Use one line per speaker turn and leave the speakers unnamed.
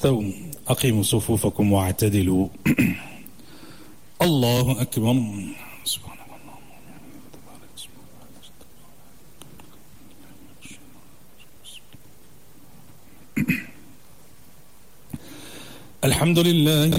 استووا أقيموا صفوفكم واعتدلوا. الله أكبر. سبحان الله. الحمد لله